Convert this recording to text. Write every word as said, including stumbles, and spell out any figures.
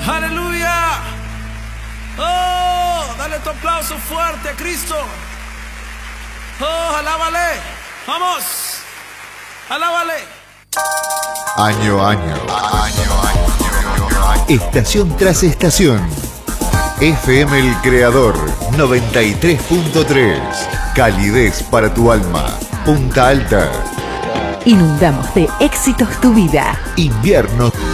Aleluya. Oh, dale tu aplauso fuerte a Cristo. Oh, alábale. Vamos. Alábale. Año a año. Año a año. Estación tras estación. F M El Creador noventa y tres punto tres. Calidez para tu alma. Punta Alta. Inundamos de éxitos tu vida. Invierno